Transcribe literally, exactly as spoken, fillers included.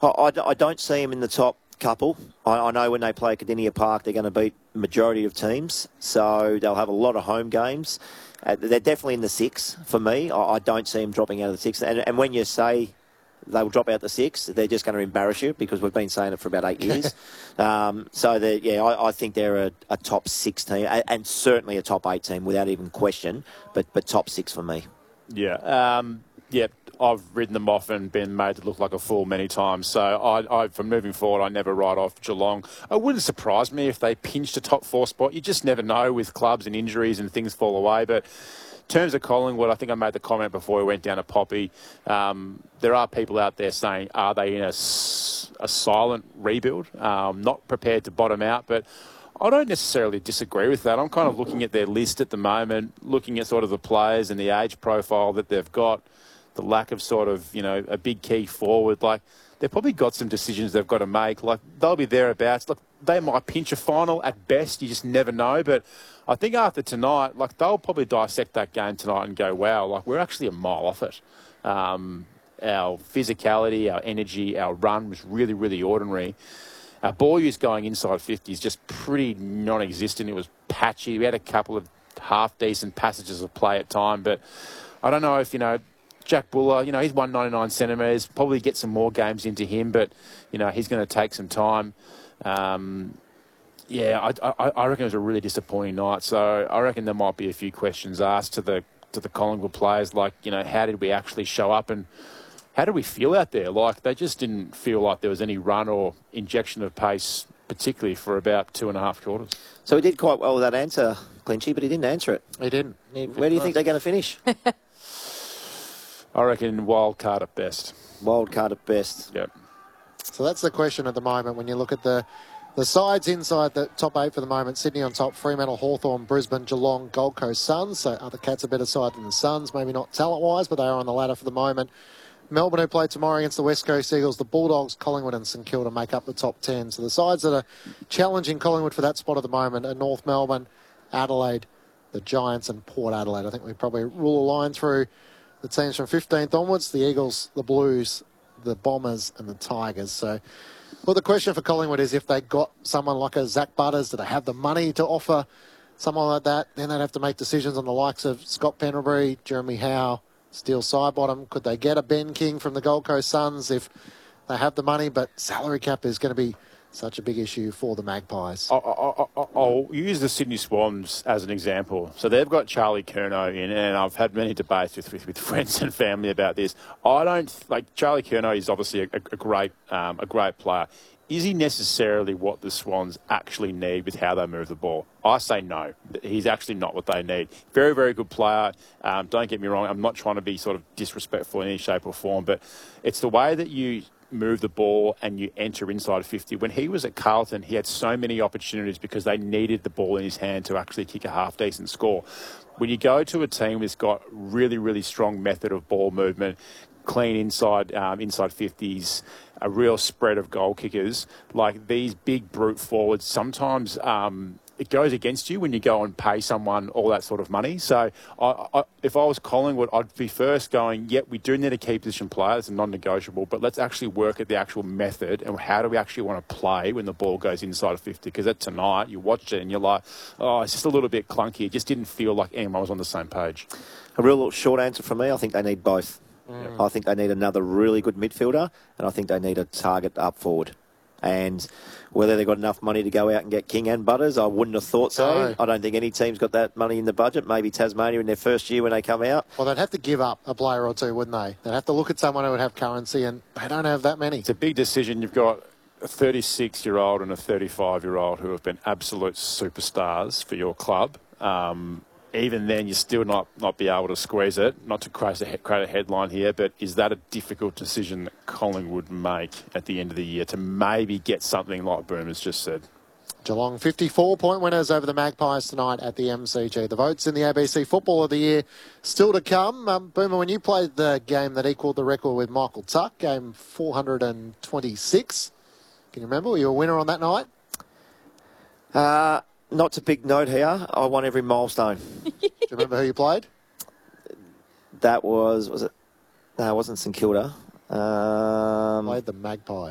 I, I, I don't see them in the top couple. I, I know when they play Cardinia Park, they're going to beat the majority of teams, so they'll have a lot of home games. Uh, they're definitely in the six for me. I, I don't see them dropping out of the six. And, and when you say they will drop out the six, they're just going to embarrass you because we've been saying it for about eight years. um, so, yeah, I, I think they're a, a top six team and, and certainly a top eight team without even question, but, but top six for me. Yeah. Um, yeah, I've ridden them off and been made to look like a fool many times. So, I, I, from moving forward, I never write off Geelong. It wouldn't surprise me if they pinched a top four spot. You just never know with clubs and injuries and things fall away. But in terms of Collingwood, I think I made the comment before we went down to Poppy. Um, there are people out there saying, are they in a, a silent rebuild? Um, not prepared to bottom out, but I don't necessarily disagree with that. I'm kind of looking at their list at the moment, looking at sort of the players and the age profile that they've got, the lack of sort of, you know, a big key forward. Like, they've probably got some decisions they've got to make. Like, they'll be thereabouts. Look, they might pinch a final at best. You just never know. But I think after tonight, like, they'll probably dissect that game tonight and go, wow, like, we're actually a mile off it. Um, our physicality, our energy, our run was really, really ordinary. Our ball use going inside fifty is just pretty non-existent. It was patchy. We had a couple of half-decent passages of play at time. But I don't know if, you know, Jack Buller, you know, he's one ninety-nine centimetres, probably get some more games into him, but, you know, he's going to take some time. Um, yeah, I, I, I reckon it was a really disappointing night. So I reckon there might be a few questions asked to the to the Collingwood players, like, you know, how did we actually show up and how did we feel out there? Like, they just didn't feel like there was any run or injection of pace, particularly for about two and a half quarters. So he did quite well with that answer, Clinchy, but he didn't answer it. He didn't. Where do you think they're going to finish? I reckon wild card at best. Wild card at best. Yep. So that's the question at the moment when you look at the the sides inside the top eight for the moment. Sydney on top, Fremantle, Hawthorn, Brisbane, Geelong, Gold Coast Suns. So are the Cats a better side than the Suns? Maybe not talent-wise, but they are on the ladder for the moment. Melbourne, who play tomorrow against the West Coast Eagles, the Bulldogs, Collingwood and St Kilda make up the top ten. So the sides that are challenging Collingwood for that spot at the moment are North Melbourne, Adelaide, the Giants and Port Adelaide. I think we probably rule a line through the teams from fifteenth onwards, the Eagles, the Blues, the Bombers and the Tigers. So, well, the question for Collingwood is if they got someone like a Zach Butters, do they have the money to offer someone like that? Then they'd have to make decisions on the likes of Scott Pendlebury, Jeremy Howe, Steele Sidebottom. Could they get a Ben King from the Gold Coast Suns if they have the money? But salary cap is going to be such a big issue for the Magpies. I, I, I, I'll use the Sydney Swans as an example. So they've got Charlie Curnow in, and I've had many debates with, with, with friends and family about this. I don't like Charlie Curnow is obviously a, a great um, a great player. Is he necessarily what the Swans actually need with how they move the ball? I say no. He's actually not what they need. Very, very good player. Um, don't get me wrong. I'm not trying to be sort of disrespectful in any shape or form, but it's the way that you move the ball and you enter inside fifty. When he was at Carlton, he had so many opportunities because they needed the ball in his hand to actually kick a half-decent score. When you go to a team that's got really, really strong method of ball movement, clean inside um, inside fifties, a real spread of goal kickers, like these big brute forwards, sometimes um, it goes against you when you go and pay someone all that sort of money. So I, I, if I was Collingwood, I'd be first going, yep, we do need to keep position players and non-negotiable, but let's actually work at the actual method and how do we actually want to play when the ball goes inside of fifty? Because at tonight, you watched it and you're like, oh, it's just a little bit clunky. It just didn't feel like anyone was on the same page. A real short answer from me, I think they need both. Mm. I think they need another really good midfielder, and I think they need a target up forward. And whether they've got enough money to go out and get King and Butters, I wouldn't have thought so. No. I don't think any team's got that money in the budget. Maybe Tasmania in their first year when they come out. Well, they'd have to give up a player or two, wouldn't they? They'd have to look at someone who would have currency, and they don't have that many. It's a big decision. You've got a thirty-six-year-old and a thirty-five-year-old who have been absolute superstars for your club. Um, even then, you still not, not be able to squeeze it. Not to create a, create a headline here, but is that a difficult decision that Collingwood make at the end of the year to maybe get something like Boomer's just said? Geelong fifty-four point winners over the Magpies tonight at the M C G. The votes in the A B C Football of the Year still to come. Um, Boomer, when you played the game that equalled the record with Michael Tuck, game four hundred twenty-six, can you remember? Were you a winner on that night? Uh, not to big note here. I won every milestone. Do you remember who you played? That was, was it? No, it wasn't St Kilda. Um, Played the Magpies.